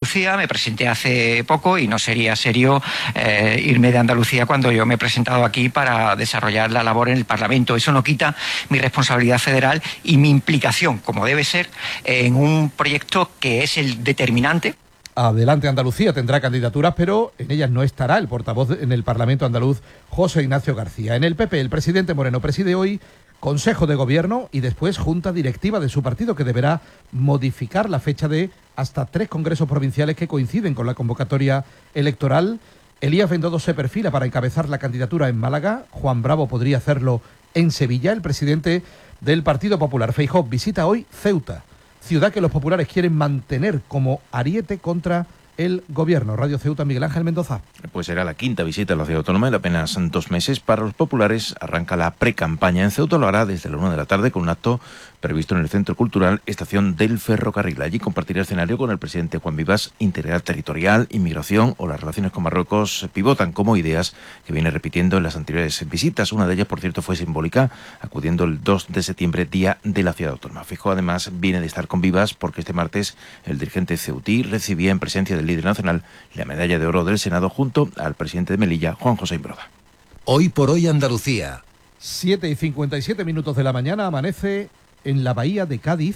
Andalucía, me presenté hace poco y no sería serio irme de Andalucía cuando yo me he presentado aquí para desarrollar la labor en el Parlamento. Eso no quita mi responsabilidad federal y mi implicación, como debe ser, en un proyecto que es el determinante. Adelante Andalucía tendrá candidaturas, pero en ellas no estará el portavoz en el Parlamento andaluz, José Ignacio García. En el PP, el presidente Moreno preside hoy Consejo de Gobierno y después Junta Directiva de su partido, que deberá modificar la fecha de hasta 3 congresos provinciales que coinciden con la convocatoria electoral. Elías Bendodo se perfila para encabezar la candidatura en Málaga. Juan Bravo podría hacerlo en Sevilla. El presidente del Partido Popular, Feijóo, visita hoy Ceuta, ciudad que los populares quieren mantener como ariete contra el gobierno. Radio Ceuta, Miguel Ángel Mendoza. Pues será la quinta visita a la ciudad autónoma en apenas 2 meses. Para los populares arranca la precampaña. En Ceuta lo hará desde la 1 de la tarde con un acto previsto en el Centro Cultural Estación del Ferrocarril. Allí compartirá escenario con el presidente Juan Vivas. Integridad territorial, inmigración o las relaciones con Marruecos pivotan como ideas que viene repitiendo en las anteriores visitas. Una de ellas, por cierto, fue simbólica, acudiendo el 2 de septiembre, Día de la Ciudad Autónoma. Feijóo además viene de estar con Vivas porque este martes el dirigente ceutí recibía en presencia del líder nacional la medalla de oro del Senado junto al presidente de Melilla, Juan José Imbroda. Hoy por hoy Andalucía. 7:57 de la mañana, amanece en la bahía de Cádiz,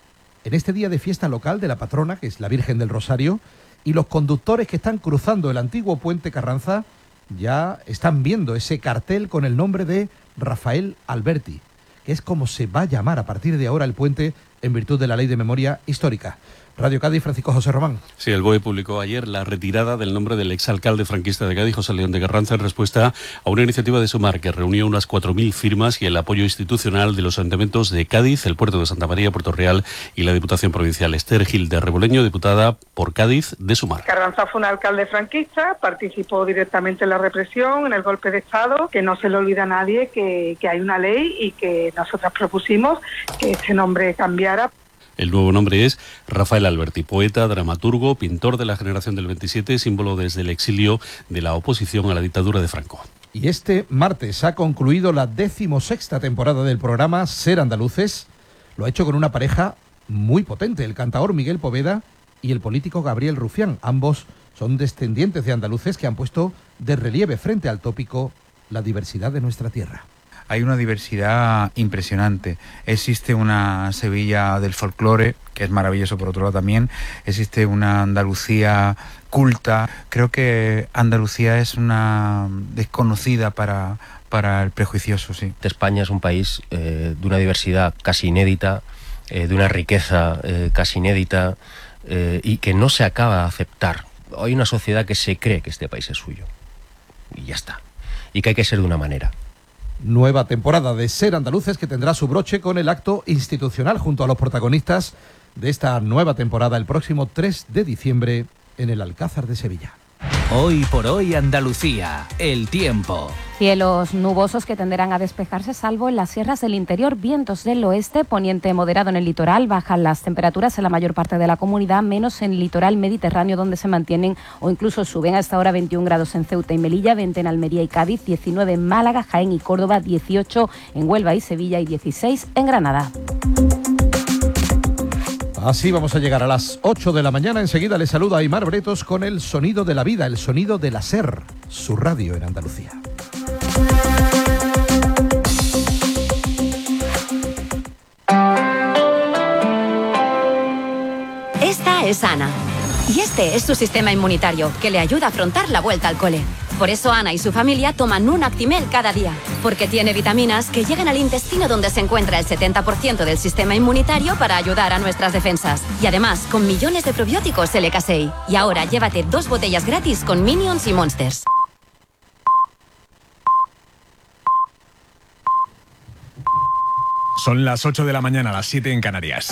en este día de fiesta local de la patrona, que es la Virgen del Rosario, y los conductores que están cruzando el antiguo puente Carranza ya están viendo ese cartel con el nombre de Rafael Alberti, que es como se va a llamar a partir de ahora el puente en virtud de la Ley de Memoria Histórica. Radio Cádiz, Francisco José Román. Sí, el BOE publicó ayer la retirada del nombre del exalcalde franquista de Cádiz, José León de Carranza, en respuesta a una iniciativa de Sumar que reunió unas 4.000 firmas y el apoyo institucional de los ayuntamientos de Cádiz, el puerto de Santa María, Puerto Real y la Diputación Provincial. Esther Gil de Reboleño, diputada por Cádiz de Sumar. Carranza fue un alcalde franquista, participó directamente en la represión, en el golpe de Estado, que no se le olvida a nadie que hay una ley y que nosotras propusimos que este nombre cambiara. El nuevo nombre es Rafael Alberti, poeta, dramaturgo, pintor de la generación del 27, símbolo desde el exilio de la oposición a la dictadura de Franco. Y este martes ha concluido la 16ª temporada del programa Ser Andaluces. Lo ha hecho con una pareja muy potente, el cantaor Miguel Poveda y el político Gabriel Rufián. Ambos son descendientes de andaluces que han puesto de relieve frente al tópico la diversidad de nuestra tierra. Hay una diversidad impresionante. Existe una Sevilla del folclore, que es maravilloso por otro lado también. Existe una Andalucía culta. Creo que Andalucía es una desconocida para el prejuicioso, sí. España es un país de una diversidad casi inédita, de una riqueza casi inédita y que no se acaba de aceptar. Hay una sociedad que se cree que este país es suyo. Y ya está. Y que hay que ser de una manera. Nueva temporada de Ser Andaluces que tendrá su broche con el acto institucional junto a los protagonistas de esta nueva temporada el próximo 3 de diciembre en el Alcázar de Sevilla. Hoy por hoy Andalucía, el tiempo. Cielos nubosos que tenderán a despejarse salvo en las sierras del interior, vientos del oeste, poniente moderado en el litoral, bajan las temperaturas en la mayor parte de la comunidad, menos en el litoral mediterráneo donde se mantienen o incluso suben hasta ahora 21 grados en Ceuta y Melilla, 20 en Almería y Cádiz, 19 en Málaga, Jaén y Córdoba, 18 en Huelva y Sevilla y 16 en Granada. Así vamos a llegar a las 8 de la mañana. Enseguida le saluda Aimar Bretos con el sonido de la vida, el sonido de la SER, su radio en Andalucía. Esta es Ana. Y este es su sistema inmunitario, que le ayuda a afrontar la vuelta al cole. Por eso Ana y su familia toman un Actimel cada día, porque tiene vitaminas que llegan al intestino donde se encuentra el 70% del sistema inmunitario para ayudar a nuestras defensas. Y además, con millones de probióticos LK6. Y ahora llévate 2 botellas gratis con Minions y Monsters. Son las 8 de la mañana, las 7 en Canarias.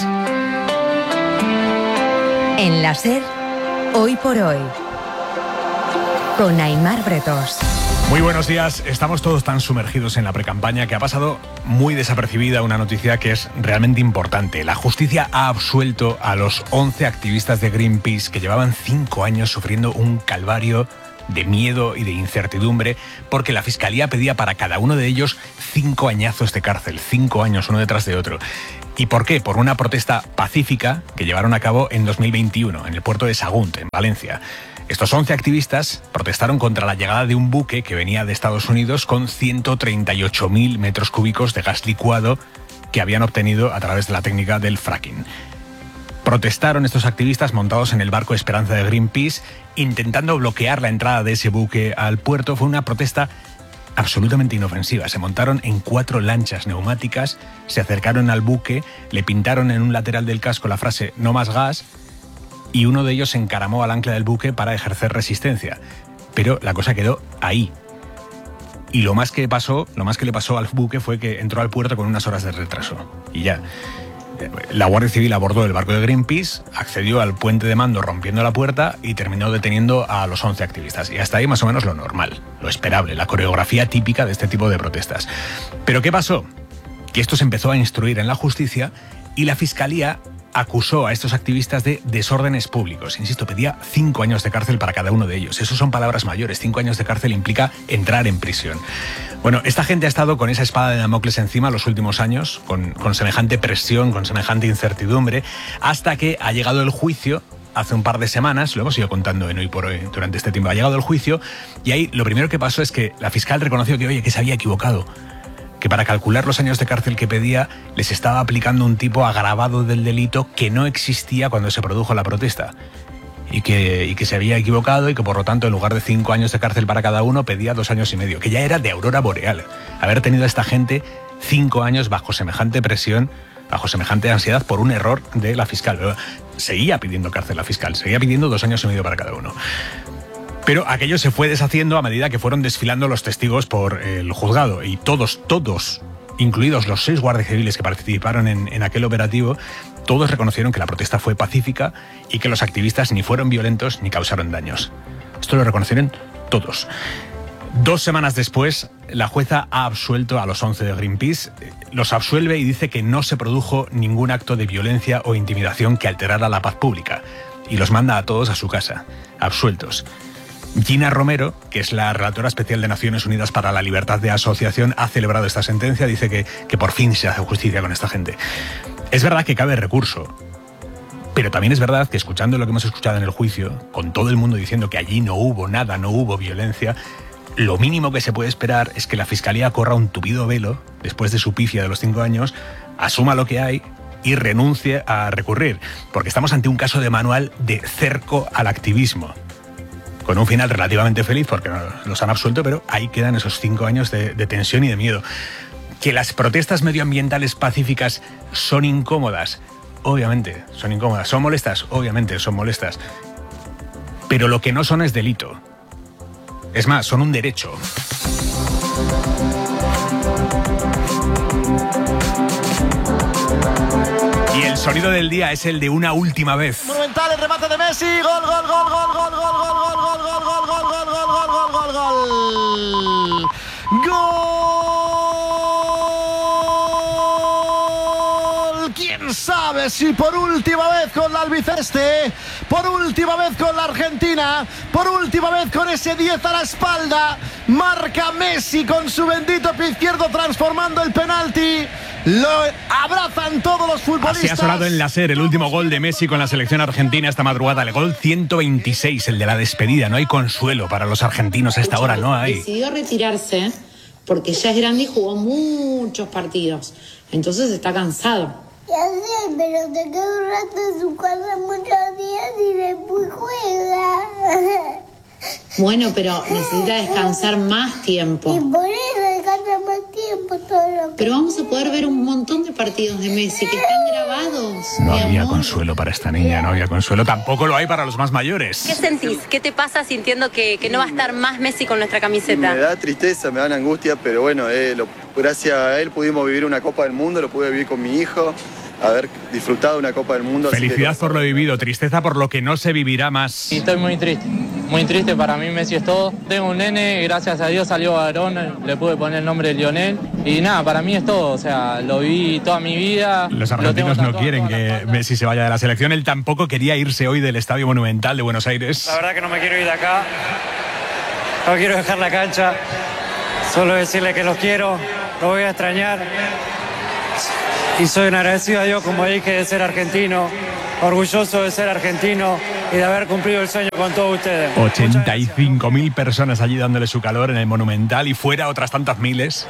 En la SER, hoy por hoy, con Aimar Bretos. Muy buenos días. Estamos todos tan sumergidos en la precampaña que ha pasado muy desapercibida una noticia que es realmente importante. La justicia ha absuelto a los 11 activistas de Greenpeace que llevaban 5 años sufriendo un calvario de miedo y de incertidumbre, porque la Fiscalía pedía para cada uno de ellos 5 añazos de cárcel, 5 años uno detrás de otro. ¿Y por qué? Por una protesta pacífica que llevaron a cabo en 2021 en el puerto de Sagunt, en Valencia. Estos 11 activistas protestaron contra la llegada de un buque que venía de Estados Unidos con 138.000 metros cúbicos de gas licuado que habían obtenido a través de la técnica del fracking. Protestaron estos activistas montados en el barco Esperanza de Greenpeace, intentando bloquear la entrada de ese buque al puerto. Fue una protesta absolutamente inofensiva. Se montaron en 4 lanchas neumáticas, se acercaron al buque, le pintaron en un lateral del casco la frase "no más gas", y uno de ellos se encaramó al ancla del buque para ejercer resistencia. Pero la cosa quedó ahí. Y lo más que le pasó al buque fue que entró al puerto con unas horas de retraso. Y ya. La Guardia Civil abordó el barco de Greenpeace, accedió al puente de mando rompiendo la puerta y terminó deteniendo a los 11 activistas. Y hasta ahí más o menos lo normal, lo esperable, la coreografía típica de este tipo de protestas. ¿Pero qué pasó? Que esto se empezó a instruir en la justicia y la Fiscalía acusó a estos activistas de desórdenes públicos. Insisto, pedía 5 años de cárcel para cada uno de ellos. Eso son palabras mayores. 5 años de cárcel implica entrar en prisión. Bueno, esta gente ha estado con esa espada de Damocles encima los últimos años, con semejante presión, con semejante incertidumbre, hasta que ha llegado el juicio. Hace un par de semanas, lo hemos ido contando en Hoy por Hoy durante este tiempo, ha llegado el juicio y ahí lo primero que pasó es que la fiscal reconoció que se había equivocado, que para calcular los años de cárcel que pedía les estaba aplicando un tipo agravado del delito que no existía cuando se produjo la protesta. Y que se había equivocado y que por lo tanto en lugar de 5 años de cárcel para cada uno pedía 2 años y medio, que ya era de aurora boreal. Haber tenido a esta gente 5 años bajo semejante presión, bajo semejante ansiedad por un error de la fiscal. Pero seguía pidiendo cárcel la fiscal, seguía pidiendo 2 años y medio para cada uno. Pero aquello se fue deshaciendo a medida que fueron desfilando los testigos por el juzgado y todos, incluidos los 6 guardias civiles que participaron en aquel operativo, todos reconocieron que la protesta fue pacífica y que los activistas ni fueron violentos ni causaron daños. Esto lo reconocieron todos. 2 semanas después, la jueza ha absuelto a los 11 de Greenpeace, los absuelve y dice que no se produjo ningún acto de violencia o intimidación que alterara la paz pública y los manda a todos a su casa, absueltos. Gina Romero, que es la relatora especial de Naciones Unidas para la Libertad de Asociación, ha celebrado esta sentencia, dice que por fin se hace justicia con esta gente. Es verdad que cabe recurso, pero también es verdad que escuchando lo que hemos escuchado en el juicio, con todo el mundo diciendo que allí no hubo nada, no hubo violencia, lo mínimo que se puede esperar es que la Fiscalía corra un tupido velo, después de su pifia de los 5 años, asuma lo que hay y renuncie a recurrir, porque estamos ante un caso de manual de cerco al activismo. Con un final relativamente feliz porque los han absuelto, pero ahí quedan esos 5 años de tensión y de miedo. Que las protestas medioambientales pacíficas son incómodas, obviamente son incómodas. ¿Son molestas? Obviamente son molestas. Pero lo que no son es delito. Es más, son un derecho. Y el sonido del día es el de una última vez. Monumental el remate de Messi, gol, gol, gol, gol, gol, gol, gol, gol, gol, gol, gol, gol, gol, gol, gol, gol, gol, gol. ¿Quién sabe si por última vez con la albiceleste, por última vez con la Argentina, por última vez con ese 10 a la espalda, marca Messi con su bendito pie izquierdo transformando el penalti? Lo abrazan todos los futbolistas. Así ha sonado en la SER el último gol de Messi con la selección argentina esta madrugada. El gol 126, el de la despedida. No hay consuelo para los argentinos a esta hora, no hay. Decidió retirarse porque ya es grande y jugó muchos partidos. Entonces está cansado. Ya sé, pero se queda un rato en su casa muchos días y después juega. Bueno, pero necesita descansar más tiempo. Y por eso descansa más tiempo todo. Pero vamos a poder ver un montón de partidos de Messi que están grabados. No había consuelo para esta niña, no había consuelo. Tampoco lo hay para los más mayores. ¿Qué sentís? ¿Qué te pasa sintiendo que no va a estar más Messi con nuestra camiseta? Me da tristeza, me da angustia, pero bueno, gracias a él pudimos vivir una Copa del Mundo, lo pude vivir con mi hijo. Haber disfrutado una Copa del Mundo. Felicidad por lo vivido, tristeza por lo que no se vivirá más. Y estoy muy triste, para mí Messi es todo. Tengo un nene, gracias a Dios salió varón, le pude poner el nombre de Lionel. Y nada, para mí es todo, o sea, lo viví toda mi vida. Los argentinos no quieren que Messi se vaya de la selección, él tampoco quería irse hoy del Estadio Monumental de Buenos Aires. La verdad que no me quiero ir de acá. no quiero dejar la cancha, solo decirle que los quiero, los voy a extrañar y soy un agradecido a Dios, como dije, de ser argentino, orgulloso de ser argentino y de haber cumplido el sueño con todos ustedes. 85.000 personas allí dándole su calor en el Monumental y fuera otras tantas miles.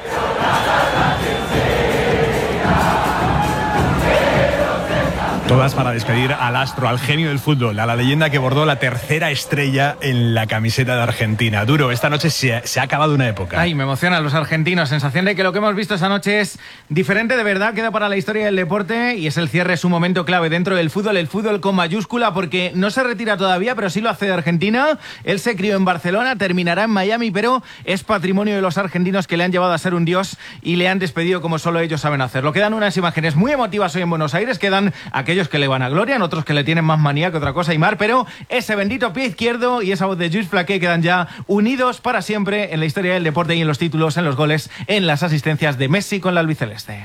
Todas para despedir al astro, al genio del fútbol, a la leyenda que bordó la tercera estrella en la camiseta de Argentina. Duro, esta noche se ha acabado una época. Ay, me emocionan los argentinos. Sensación de que lo que hemos visto esta noche es diferente de verdad, queda para la historia del deporte y es el cierre, es un momento clave dentro del fútbol, el fútbol con mayúscula, porque no se retira todavía, pero sí lo hace de Argentina. Él se crió en Barcelona, terminará en Miami, pero es patrimonio de los argentinos que le han llevado a ser un dios y le han despedido como solo ellos saben hacerlo. Quedan unas imágenes muy emotivas hoy en Buenos Aires, quedan aquellos que le van a gloria, en otros que le tienen más manía que otra cosa, Aimar, pero ese bendito pie izquierdo y esa voz de Lluís Flaqué quedan ya unidos para siempre en la historia del deporte y en los títulos, en los goles, en las asistencias de Messi con la albiceleste.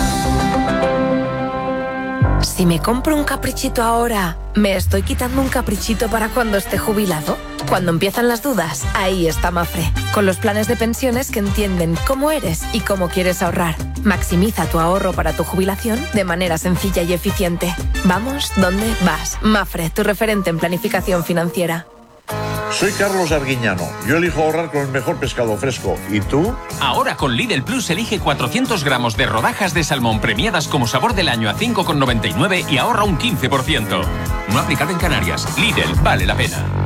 Si me compro un caprichito ahora, ¿me estoy quitando un caprichito para cuando esté jubilado? Cuando empiezan las dudas, ahí está Mafre, con los planes de pensiones que entienden cómo eres y cómo quieres ahorrar. Maximiza tu ahorro para tu jubilación de manera sencilla y eficiente. Vamos, ¿dónde vas? Mafre, tu referente en planificación financiera. Soy Carlos Arguiñano. Yo elijo ahorrar con el mejor pescado fresco. ¿Y tú? Ahora con Lidl Plus elige 400 gramos de rodajas de salmón premiadas como sabor del año a 5,99 y ahorra un 15%. No aplicado en Canarias. Lidl, vale la pena.